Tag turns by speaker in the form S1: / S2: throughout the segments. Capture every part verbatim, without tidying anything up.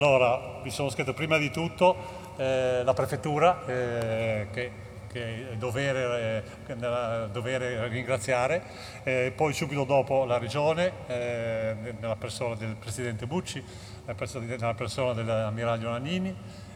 S1: Allora, mi sono scritto prima di tutto eh, la prefettura eh, che, che è dovere, eh, dovere ringraziare, eh, poi subito dopo la regione eh, nella persona del presidente Bucci, nella persona, nella persona dell'ammiraglio Nannini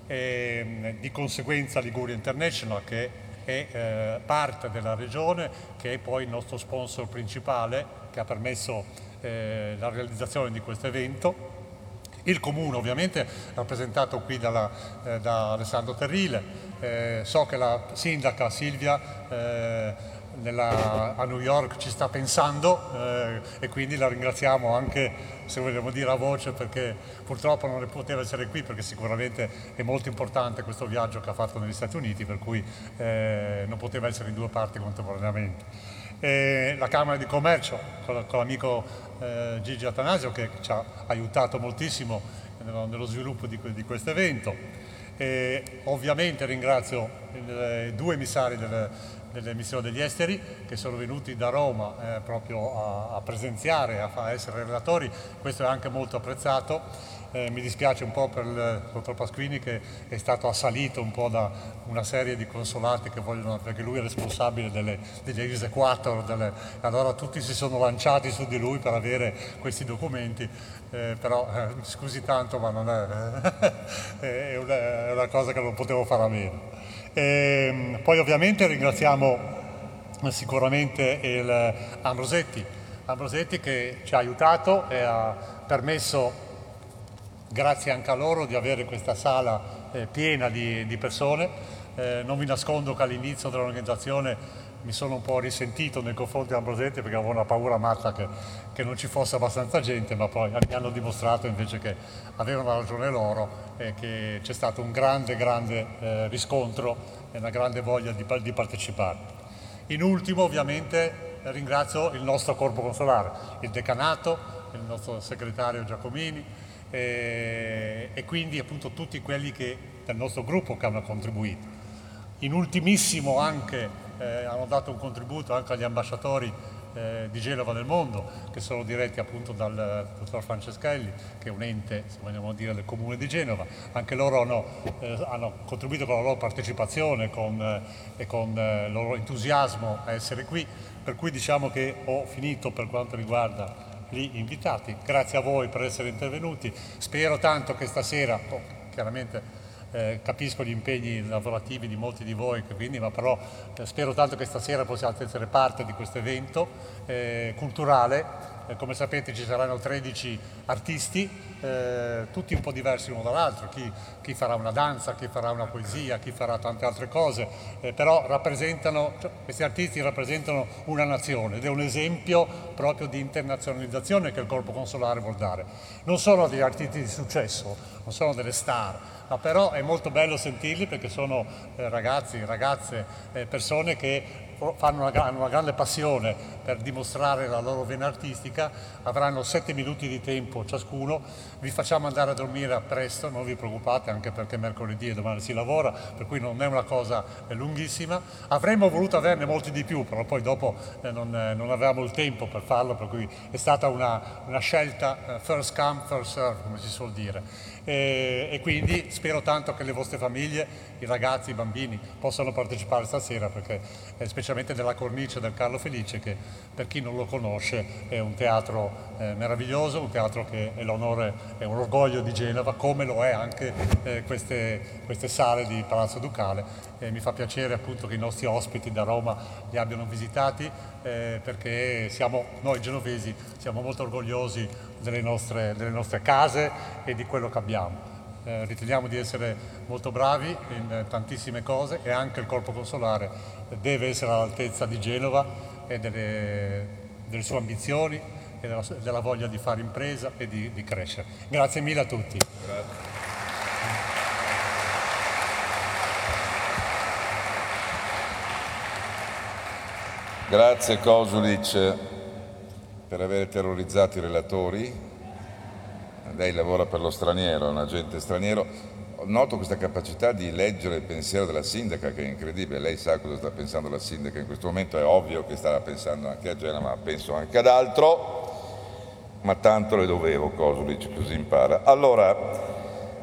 S1: e di conseguenza Liguria International che è eh, parte della regione, che è poi il nostro sponsor principale che ha permesso eh, la realizzazione di questo evento. Il Comune ovviamente rappresentato qui dalla, eh, da Alessandro Terrile, eh, so che la sindaca Silvia eh, nella, a New York ci sta pensando eh, e quindi la ringraziamo anche, se vogliamo dire a voce, perché purtroppo non poteva essere qui perché sicuramente è molto importante questo viaggio che ha fatto negli Stati Uniti, per cui eh, non poteva essere in due parti contemporaneamente. E la Camera di Commercio con, con l'amico eh, Gigi Atanasio che ci ha aiutato moltissimo nello, nello sviluppo di, di questo evento. E ovviamente ringrazio i due emissari del, dell'emissione degli esteri che sono venuti da Roma eh, proprio a, a presenziare, a, a essere relatori, questo è anche molto apprezzato. Eh, mi dispiace un po' per il dottor Pasquini che è stato assalito un po' da una serie di consolati che vogliono, perché lui è responsabile delle, degli exequator, delle, allora tutti si sono lanciati su di lui per avere questi documenti, eh, però eh, scusi tanto ma non è, eh, è, una, è una cosa che non potevo fare a meno. E, poi ovviamente ringraziamo sicuramente il Ambrosetti, Ambrosetti che ci ha aiutato e ha permesso, grazie anche a loro, di avere questa sala eh, piena di, di persone. Eh, non vi nascondo che all'inizio dell'organizzazione mi sono un po' risentito nei confronti di Ambrosetti perché avevo una paura matta che, che non ci fosse abbastanza gente, ma poi mi hanno dimostrato invece che avevano ragione loro e che c'è stato un grande, grande eh, riscontro e una grande voglia di, di partecipare. In ultimo ovviamente ringrazio il nostro corpo consolare, il decanato, il nostro segretario Giacomini, E, e quindi appunto tutti quelli che, del nostro gruppo che hanno contribuito. In ultimissimo anche eh, hanno dato un contributo anche agli ambasciatori eh, di Genova nel mondo, che sono diretti appunto dal dottor Franceschelli, che è un ente, se vogliamo dire, del Comune di Genova. Anche loro hanno, eh, hanno contribuito con la loro partecipazione con, eh, e con eh, il loro entusiasmo a essere qui, per cui diciamo che ho finito per quanto riguarda gli invitati. Grazie a voi per essere intervenuti, spero tanto che stasera, oh, chiaramente eh, capisco gli impegni lavorativi di molti di voi, quindi, ma però eh, spero tanto che stasera possiate essere parte di questo evento eh, culturale. Eh, come sapete ci saranno tredici artisti, eh, tutti un po' diversi l'uno dall'altro, chi, chi farà una danza, chi farà una poesia, chi farà tante altre cose, eh, però rappresentano, cioè, questi artisti rappresentano una nazione ed è un esempio proprio di internazionalizzazione che il corpo consolare vuol dare. Non sono degli artisti di successo, non sono delle star, ma però è molto bello sentirli perché sono eh, ragazzi, ragazze, eh, persone che fanno una, una grande passione per dimostrare la loro vena artistica. Avranno sette minuti di tempo ciascuno, vi facciamo andare a dormire presto, non vi preoccupate, anche perché mercoledì e domani si lavora, per cui non è una cosa lunghissima. Avremmo voluto averne molti di più, però poi dopo eh, non, eh, non avevamo il tempo per farlo, per cui è stata una, una scelta eh, first come, first serve, come si suol dire. E, e quindi spero tanto che le vostre famiglie, i ragazzi, i bambini possano partecipare stasera, perché eh, specialmente nella cornice del Carlo Felice, che per chi non lo conosce è un teatro eh, meraviglioso, un teatro che è l'onore, è un orgoglio di Genova, come lo è anche eh, queste, queste sale di Palazzo Ducale. E mi fa piacere appunto che i nostri ospiti da Roma li abbiano visitati, eh, perché siamo, noi genovesi siamo molto orgogliosi delle nostre, delle nostre case e di quello che abbiamo. Eh, riteniamo di essere molto bravi in eh, tantissime cose e anche il corpo consolare deve essere all'altezza di Genova e delle, delle sue ambizioni e della, della voglia di fare impresa e di, di crescere. Grazie mille a tutti. Grazie.
S2: Grazie Kosulic per aver terrorizzato i relatori. Lei lavora per lo straniero, è un agente straniero. Noto questa capacità di leggere il pensiero della sindaca che è incredibile. Lei sa cosa sta pensando la sindaca in questo momento, è ovvio che starà pensando anche a Genova, ma penso anche ad altro, ma tanto le dovevo Kosulic, così impara. Allora,